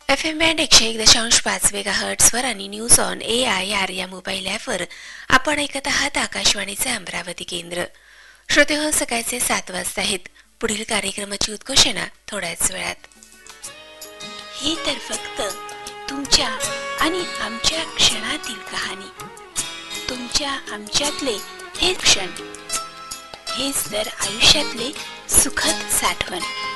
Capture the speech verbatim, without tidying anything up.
F M band एकशे एक दशांश पाच मेगा हर्ट्सवर आणि news on A I R या मोबाईल ॲपवर आपण ऐकत आहात आकाशवाणीचे अमरावती केंद्र. श्रोते हो, सकाळचे सात वाजता आहेत. पुढील कार्यक्रमाची उद्घोषणा थोड्याच वेळात. ही तर फक्त तुमच्या आणि आमच्या क्षणातील कहाणी, तुमच्या आमच्यातले हे क्षण, हेच तर आयुष्यातले सुखद साठवण.